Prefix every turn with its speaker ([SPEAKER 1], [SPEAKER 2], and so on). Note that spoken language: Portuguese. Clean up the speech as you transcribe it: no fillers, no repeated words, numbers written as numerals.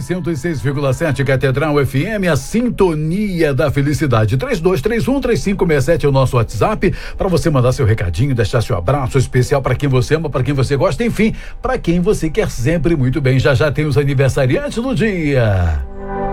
[SPEAKER 1] 106,7 Catedral FM, a sintonia da felicidade. 3231-3567 é o nosso WhatsApp para você mandar seu recadinho, deixar seu abraço especial para quem você ama, para quem você gosta, enfim, para quem você quer sempre muito bem. Já já tem os aniversariantes do dia.